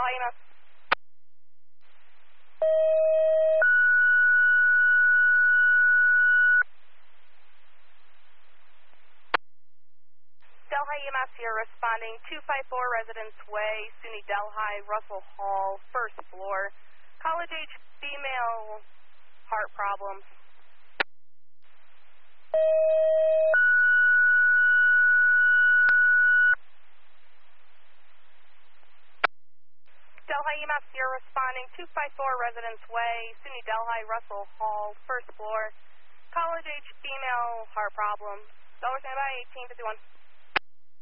Delhi EMS. Delhi EMS, you're responding 254 Residence Way, SUNY Delhi, Russell Hall, first floor. College age female, heart problems. Delhi EMS, you're responding 254 Residence Way, SUNY Delhi, Russell Hall, first floor. College age female, heart problems. Dollar standby, 1851.